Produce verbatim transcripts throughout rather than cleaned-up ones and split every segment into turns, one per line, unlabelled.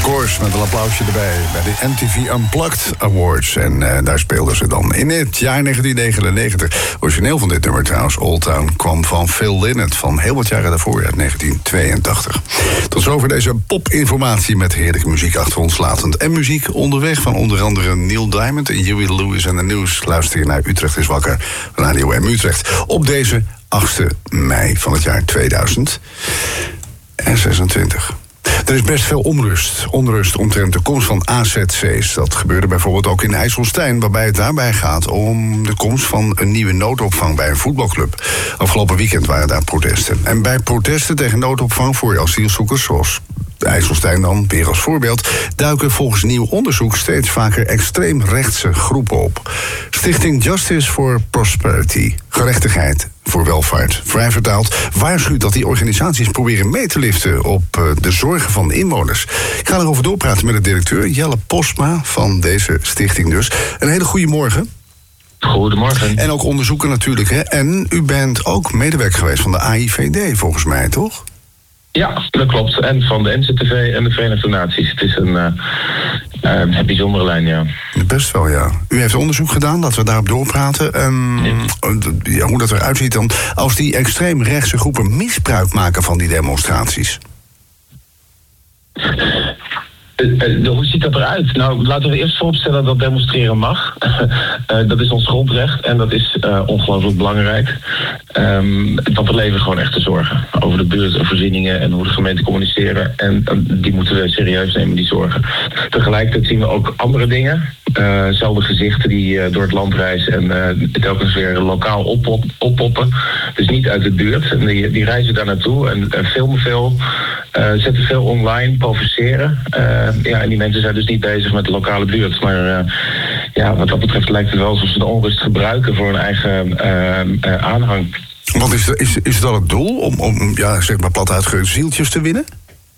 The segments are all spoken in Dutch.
Course met een applausje erbij bij de M T V Unplugged Awards. En uh, daar speelden ze dan in het jaar negentien negenennegentig. Origineel van dit nummer trouwens, Old Town, kwam van Phil Lynott van heel wat jaren daarvoor, uit negentien tweeëntachtig. Tot zover deze popinformatie met heerlijke muziek achter ons latend. En muziek onderweg van onder andere Neil Diamond en Huey Lewis en The News. Luister je naar Utrecht is Wakker, Radio M Utrecht. Op deze achtste mei van het jaar tweeduizend zesentwintig. Er is best veel onrust. Onrust omtrent de komst van A Z C's. Dat gebeurde bijvoorbeeld ook in IJsselstein, waarbij het daarbij gaat om de komst van een nieuwe noodopvang bij een voetbalclub. Afgelopen weekend waren daar protesten. En bij protesten tegen noodopvang voor asielzoekers, zoals IJsselstein dan, weer als voorbeeld, duiken volgens nieuw onderzoek steeds vaker extreemrechtse groepen op. Stichting Justice for Prosperity, gerechtigheid voor welvaart, vrij vertaald, waarschuwt dat die organisaties proberen mee te liften op uh, de zorgen van inwoners. Ik ga erover doorpraten met de directeur Jelle Postma van deze stichting dus. Een hele goede morgen.
Goedemorgen.
En ook onderzoeker natuurlijk, hè? En u bent ook medewerker geweest van de A I V D, volgens mij, toch?
Ja, dat klopt. En van de N Z T V en de Verenigde Naties. Het is een, uh, uh, een bijzondere lijn, ja.
Best wel, ja. U heeft onderzoek gedaan, laten we daarop doorpraten. Um, ja. Ja, hoe dat eruit ziet dan als die extreemrechtse groepen misbruik maken van die demonstraties.
Uh, uh, hoe ziet dat eruit? Nou, laten we eerst vooropstellen dat demonstreren mag. uh, dat is ons grondrecht en dat is uh, ongelooflijk belangrijk. Um, want we leven gewoon echt te zorgen over de buurtvoorzieningen en hoe de gemeenten communiceren. En uh, die moeten we serieus nemen, die zorgen. Tegelijkertijd zien we ook andere dingen. Uh, zelfde gezichten die uh, door het land reizen en uh, telkens weer lokaal oppop, oppoppen. Dus niet uit de buurt. En die, die reizen daar naartoe en uh, filmen veel, uh, zetten veel online, provoceren. Uh, ja, en die mensen zijn dus niet bezig met de lokale buurt. Maar uh, ja, wat dat betreft lijkt het wel alsof ze de onrust gebruiken voor hun eigen uh, uh, aanhang.
Want is, is, is het dan het doel om, om ja, zeg maar plat uitgedrukt, zieltjes te winnen?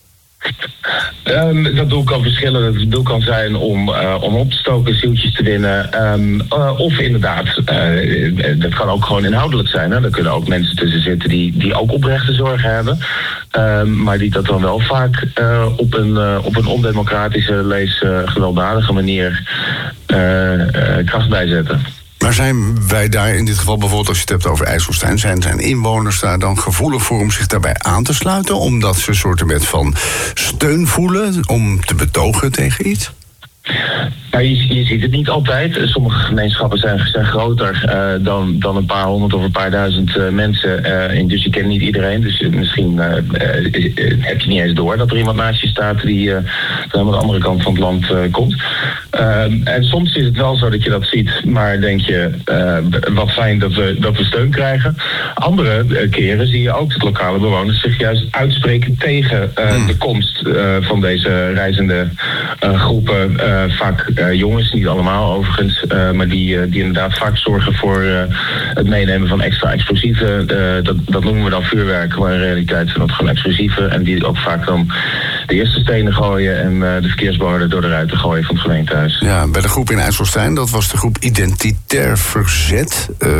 Um, dat doel kan verschillen. Het doel kan zijn om, uh, om op te stoken, zieltjes te winnen. Um, uh, of inderdaad, uh, dat kan ook gewoon inhoudelijk zijn. Hè? Er kunnen ook mensen tussen zitten die, die ook oprechte zorgen hebben. Um, maar die dat dan wel vaak uh, op, een, uh, op een ondemocratische, lees uh, gewelddadige manier uh, uh, kracht bijzetten.
Maar zijn wij daar in dit geval bijvoorbeeld, als je het hebt over IJsselstein, zijn, zijn inwoners daar dan gevoelig voor om zich daarbij aan te sluiten? Omdat ze een soort van steun voelen om te betogen tegen iets?
Nou, je, je ziet het niet altijd. Sommige gemeenschappen zijn, zijn groter uh, dan, dan een paar honderd of een paar duizend uh, mensen. Uh, dus je kent niet iedereen. Dus misschien uh, uh, heb je niet eens door dat er iemand naast je staat die uh, helemaal de andere kant van het land uh, komt. Uh, en soms is het wel zo dat je dat ziet. Maar denk je, uh, wat fijn dat we, dat we steun krijgen. Andere uh, keren zie je ook dat lokale bewoners zich juist uitspreken tegen uh, hmm. de komst uh, van deze reizende uh, groepen. Uh, vaak uh, jongens, niet allemaal overigens, uh, maar die, uh, die inderdaad vaak zorgen voor uh, het meenemen van extra explosieven. Uh, dat, dat noemen we dan vuurwerk, maar in realiteit zijn dat gewoon explosieven. En die ook vaak dan de eerste stenen gooien en uh, de verkeersborden door de ruiten gooien van het gemeentehuis.
Ja, bij de groep in IJsselstein, dat was de groep Identitair Verzet. Uh,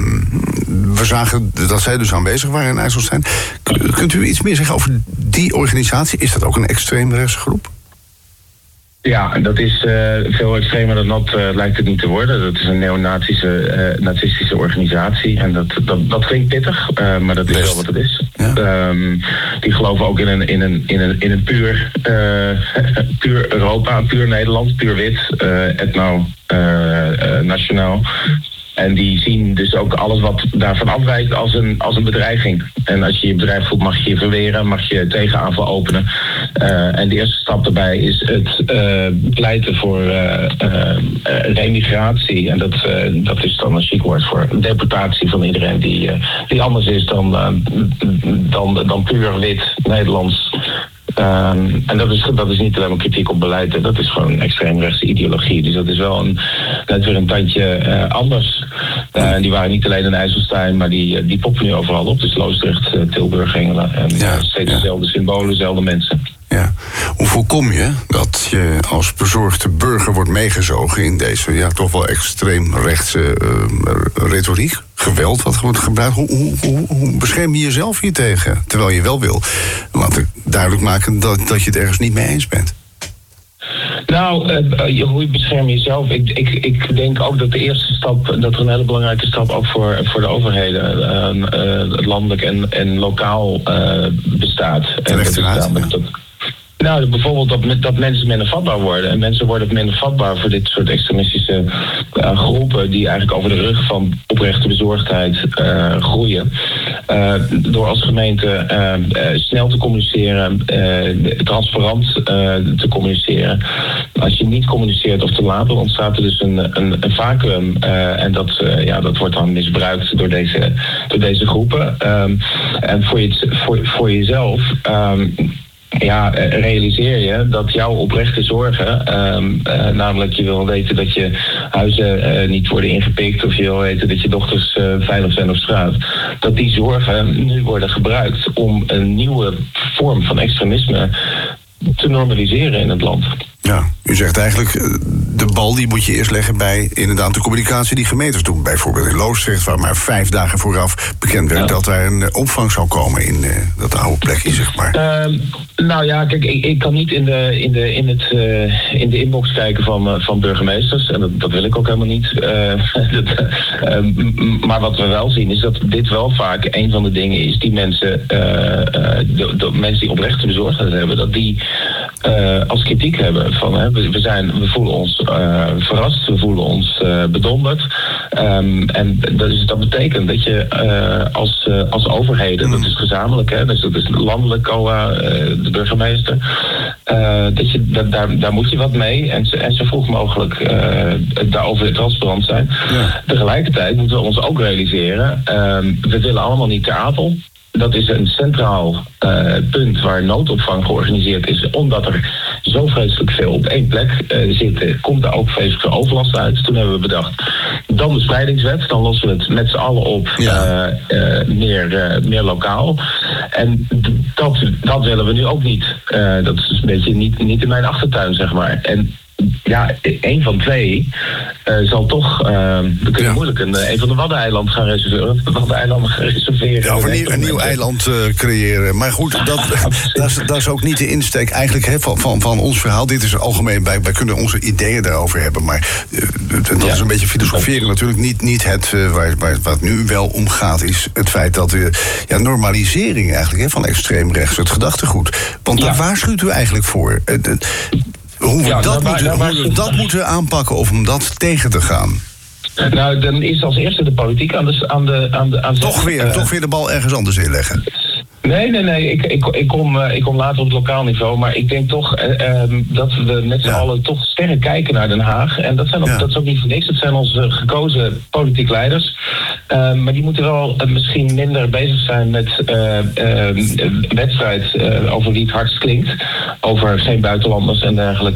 we zagen dat zij dus aanwezig waren in IJsselstein. K- kunt u iets meer zeggen over die organisatie? Is dat ook een extreemrechtse groep?
Ja, en dat is uh, veel extremer dan dat uh, lijkt het niet te worden. Dat is een neonazische uh, nazistische organisatie. En dat, dat, dat klinkt pittig, uh, maar dat is Best. wel wat het is. Ja. Um, die geloven ook in een, in een, in een, in een puur, uh, puur Europa, puur Nederland, puur wit, uh, etno, uh, uh, nationaal. En die zien dus ook alles wat daarvan afwijkt als een, als een bedreiging. En als je je bedrijf voelt, mag je je verweren, mag je tegenaanval openen. Uh, en de eerste stap daarbij is het uh, pleiten voor uh, uh, remigratie. En dat, uh, dat is dan een chic woord voor deportatie van iedereen die, uh, die anders is dan, uh, dan, dan puur wit Nederlands. Um, en dat is, dat is niet alleen maar kritiek op beleid, hè. Dat is gewoon een extreemrechtse ideologie. Dus dat is wel een, net weer een tandje uh, anders. Uh, die waren niet alleen in IJsselstein, maar die, die poppen nu overal op. Dus Loosdrecht, uh, Tilburg, Engelen. En ja, steeds ja. dezelfde symbolen, dezelfde mensen.
Ja. Hoe voorkom je dat je als bezorgde burger wordt meegezogen in deze ja, toch wel extreem rechtse uh, retoriek? Geweld wat wordt gebruikt. Hoe, hoe, hoe, hoe bescherm je jezelf hier tegen? Terwijl je wel wil laten duidelijk maken dat, dat je het ergens niet mee eens bent.
Nou, uh, hoe bescherm je jezelf? Ik, ik, ik denk ook dat de eerste stap, dat er een hele belangrijke stap ook voor, voor de overheden, uh, uh, landelijk en, en lokaal uh, bestaat. En dat is namelijk dat, nou, bijvoorbeeld dat, dat mensen minder vatbaar worden. En mensen worden minder vatbaar voor dit soort extremistische uh, groepen die eigenlijk over de rug van oprechte bezorgdheid uh, groeien. Uh, door als gemeente uh, uh, snel te communiceren, uh, transparant uh, te communiceren. Als je niet communiceert of te laat, dan ontstaat er dus een, een, een vacuüm. Uh, en dat, uh, ja, dat wordt dan misbruikt door deze, door deze groepen. Um, en voor, je, voor, voor jezelf... Um, Ja, realiseer je dat jouw oprechte zorgen, um, uh, namelijk je wil weten dat je huizen uh, niet worden ingepikt of je wil weten dat je dochters uh, veilig zijn op straat, dat die zorgen nu worden gebruikt om een nieuwe vorm van extremisme te normaliseren in het land.
Ja, u zegt eigenlijk, de bal die moet je eerst leggen bij inderdaad de communicatie die gemeentes doen. Bijvoorbeeld in Loosdrecht, waar maar vijf dagen vooraf bekend werd ja. dat er een opvang zou komen in uh, dat oude plekje, zeg maar. Uh,
nou ja, kijk, ik, ik kan niet in de, in de, in het, uh, in de inbox kijken van, uh, van burgemeesters. En dat, dat wil ik ook helemaal niet. Uh, dat, uh, maar wat we wel zien is dat dit wel vaak een van de dingen is die mensen, uh, uh, de, de mensen die oprechte bezorgdheid hebben, dat die uh, als kritiek hebben. Van, hè, we, we, zijn, we voelen ons uh, verrast, we voelen ons uh, bedonderd. Um, en dat, is, dat betekent dat je uh, als, uh, als overheden, dat is gezamenlijk, hè, dus dat is landelijk C O A, uh, de burgemeester, uh, dat je, dat, daar, daar moet je wat mee en, en zo vroeg mogelijk uh, daarover transparant zijn. Ja. Tegelijkertijd moeten we ons ook realiseren, um, we willen allemaal niet ter Apel. Dat is een centraal uh, punt waar noodopvang georganiseerd is, omdat er zo vreselijk veel op één plek uh, zit, komt er ook vreselijke overlast uit. Toen hebben we bedacht, dan de spreidingswet, dan lossen we het met z'n allen op ja. uh, uh, meer, uh, meer lokaal. En dat, dat willen we nu ook niet. Uh, dat is dus een beetje niet, niet in mijn achtertuin, zeg maar. En ja, één van twee uh, zal toch... Uh, we kunnen ja. moeilijk een, een van de Waddeneilanden gaan reserveren. De Waddeneilanden gaan reserveren.
Ja, of een, nieuw, een nieuw eiland uh, creëren. Maar goed, dat, dat, is, dat is ook niet de insteek eigenlijk hè, van, van, van ons verhaal. Dit is algemeen, wij, wij kunnen onze ideeën daarover hebben. Maar uh, dat ja. is een beetje filosoferen natuurlijk. Niet, niet het uh, waar, waar, waar het nu wel om gaat, is het feit dat we... Ja, normalisering eigenlijk hè, van extreem rechts, het gedachtegoed. Want ja. daar waarschuwt u eigenlijk voor. Uh, uh, Hoe we, ja, dat, nou, moeten, nou, hoe we dat moeten aanpakken of om dat tegen te gaan.
Nou, dan is als eerste de politiek aan de... Aan de, aan de aan
toch, weer, uh, toch weer de bal ergens anders inleggen.
Nee, nee, nee. Ik, ik, ik, kom, uh, ik kom later op het lokaal niveau. Maar ik denk toch uh, um, dat we met z'n ja. allen toch sterk kijken naar Den Haag. En dat, zijn ook, ja. dat is ook niet voor niks. Dat zijn onze gekozen politiek leiders. Uh, maar die moeten wel uh, misschien minder bezig zijn met uh, uh, wedstrijd uh, over wie het hardst klinkt. Over geen buitenlanders en dergelijke.